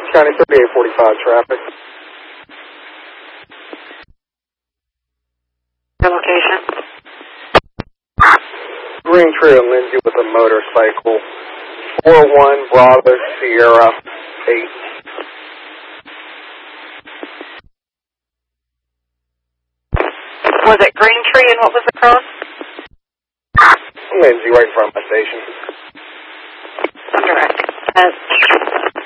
County 3845 traffic. Your location? Green Tree and Lindsay with a motorcycle. 41 Bravo Sierra 8. Was it Green Tree and what was the cross? Lindsay, right in front of my station. Direct.